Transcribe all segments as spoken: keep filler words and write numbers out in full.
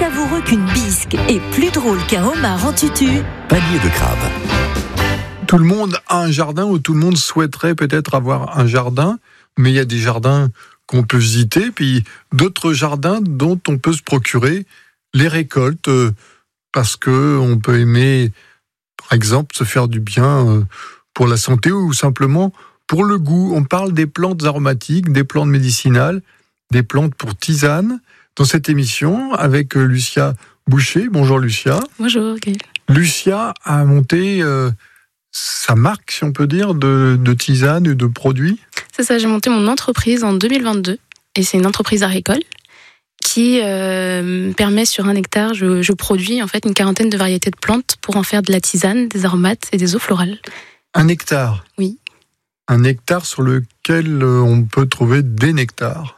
savoureux qu'une bisque et plus drôle qu'un homard en tutu. Panier de crabe. Tout le monde a un jardin, ou tout le monde souhaiterait peut-être avoir un jardin, mais il y a des jardins qu'on peut visiter, puis d'autres jardins dont on peut se procurer les récoltes, euh, parce qu'on peut aimer, par exemple, se faire du bien euh, pour la santé ou simplement pour le goût. On parle des plantes aromatiques, des plantes médicinales, des plantes pour tisane, dans cette émission avec euh, Lucia Boucher. Bonjour Lucia. Bonjour Gaël. Lucia a monté euh, sa marque, si on peut dire, de, de tisane et de produits. C'est ça, j'ai monté mon entreprise en deux mille vingt-deux et c'est une entreprise agricole qui euh, permet sur un hectare, je, je produis en fait une quarantaine de variétés de plantes pour en faire de la tisane, des aromates et des eaux florales. Un hectare? Oui. Un hectare sur lequel on peut trouver des nectars.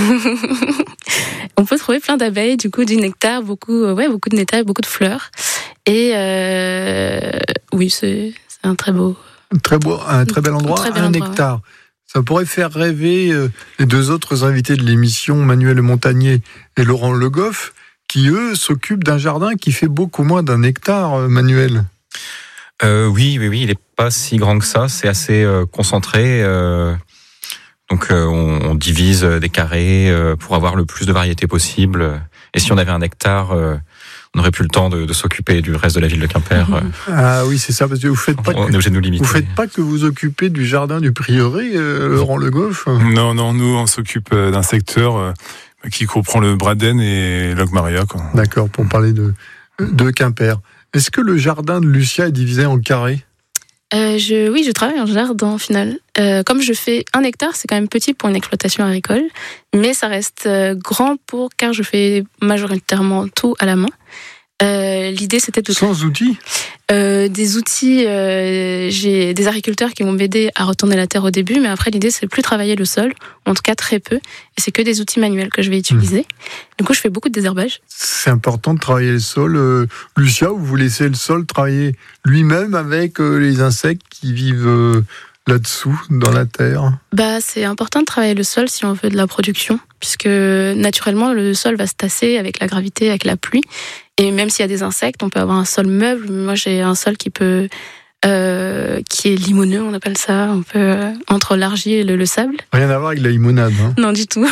On peut trouver plein d'abeilles, du coup du nectar, beaucoup, ouais, beaucoup de nectar, beaucoup de fleurs. Et euh, oui, c'est, c'est un très beau, très beau, un très bel endroit, un, très bel un endroit, hectare. Ouais. Ça pourrait faire rêver euh, les deux autres invités de l'émission, Manuel Montagnier et Laurent Le Goff, qui eux s'occupent d'un jardin qui fait beaucoup moins d'un hectare. euh, Manuel. Euh, oui, oui, oui, il n'est pas si grand que ça. C'est assez euh, concentré. Euh, donc, euh, on, on divise des carrés euh, pour avoir le plus de variétés possible. Et si on avait un hectare, euh, on n'aurait plus le temps de, de s'occuper du reste de la ville de Quimper. Mmh. Ah oui, c'est ça, parce que vous faites pas. On que, est obligé de nous limiter. Vous faites pas que vous occupez du jardin du prieuré, euh, Laurent Le Goff. Non, non, nous on s'occupe d'un secteur euh, qui comprend le Braden et Logmaria. Quoi. D'accord, pour parler de de Quimper. Est-ce que le jardin de Lucia est divisé en carrés? euh, je, Oui, je travaille en jardin, au final. Euh, comme je fais un hectare, c'est quand même petit pour une exploitation agricole, mais ça reste euh, grand pour, car je fais majoritairement tout à la main. Euh, l'idée, c'était de... Sans outils euh, Des outils, euh, j'ai des agriculteurs qui vont m'aider à retourner la terre au début, mais après, l'idée, c'est plus travailler le sol, en tout cas très peu, et c'est que des outils manuels que je vais utiliser. Mmh. Du coup, je fais beaucoup de désherbage. C'est important de travailler le sol. Euh, Lucia, vous laissez le sol travailler lui-même avec euh, les insectes qui vivent euh, là-dessous, dans la terre? Bah, c'est important de travailler le sol si on veut de la production, puisque naturellement, le sol va se tasser avec la gravité, avec la pluie. Et même s'il y a des insectes, on peut avoir un sol meuble. Moi, j'ai un sol qui peut, euh, qui est limoneux, on appelle ça, un peu euh, entre l'argile et le, le sable. Rien à voir avec la limonade. Hein. Non, du tout.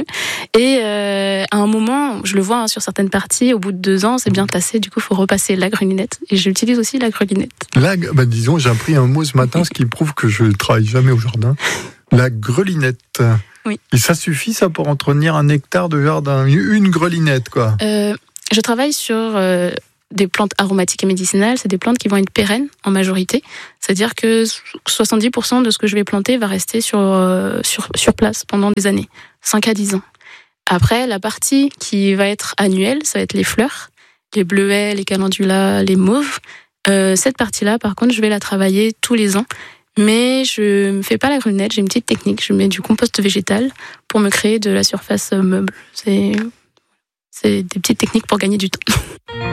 Et euh, à un moment, je le vois hein, sur certaines parties, au bout de deux ans, c'est bien tassé. Du coup, il faut repasser la grelinette. Et j'utilise aussi la grelinette. La, bah, disons, j'ai appris un mot ce matin, ce qui prouve que je ne travaille jamais au jardin. La grelinette. Oui. Et ça suffit, ça, pour entretenir un hectare de jardin? Une grelinette, quoi. Euh, Je travaille sur euh, des plantes aromatiques et médicinales. C'est des plantes qui vont être pérennes en majorité. C'est-à-dire que soixante-dix pour cent de ce que je vais planter va rester sur, euh, sur, sur place pendant des années, cinq à dix ans. Après, la partie qui va être annuelle, ça va être les fleurs, les bleuets, les calendulas, les mauves. Euh, cette partie-là, par contre, je vais la travailler tous les ans. Mais je ne fais pas la grelinette, j'ai une petite technique. Je mets du compost végétal pour me créer de la surface meuble. C'est... C'est des petites techniques pour gagner du temps.